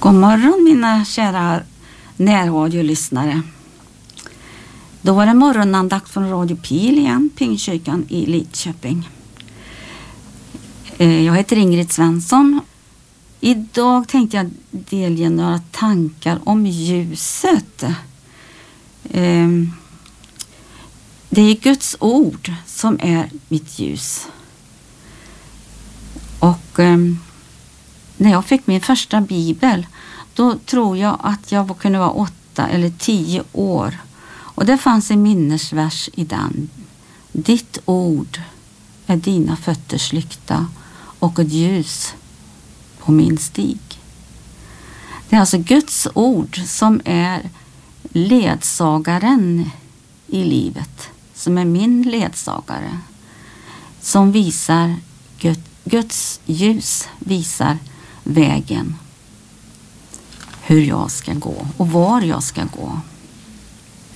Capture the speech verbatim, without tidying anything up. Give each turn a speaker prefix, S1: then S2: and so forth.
S1: God morgon mina kära närradiolyssnare. Då var det morgonandakt från Radio Pil igen, Pingstkyrkan i Lidköping. Jag heter Ingrid Svensson. Idag tänkte jag delge några tankar om ljuset. Det är Guds ord som är mitt ljus. Och när jag fick min första bibel, då tror jag att jag kunde vara åtta eller tio år. Och det fanns en minnesvers i den. Ditt ord är dina fötters lykta och ett ljus på min stig. Det är alltså Guds ord som är ledsagaren i livet. Som är min ledsagare. Som visar, Guds ljus visar vägen. Hur jag ska gå och var jag ska gå.